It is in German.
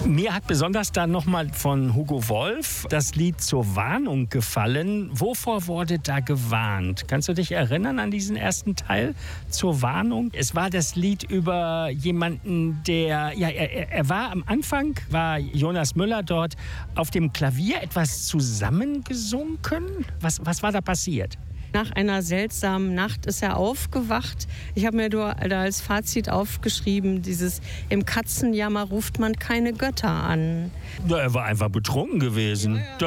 Mir hat besonders dann nochmal von Hugo Wolf das Lied Zur Warnung gefallen. Wovor wurde da gewarnt? Kannst du dich erinnern an diesen ersten Teil? Zur Warnung. Es war das Lied über jemanden, er war am Anfang, war Jonas Müller dort auf dem Klavier etwas zusammengesunken. Was war da passiert? Nach einer seltsamen Nacht ist er aufgewacht. Ich habe mir da als Fazit aufgeschrieben, im Katzenjammer ruft man keine Götter an. Ja, er war einfach betrunken gewesen.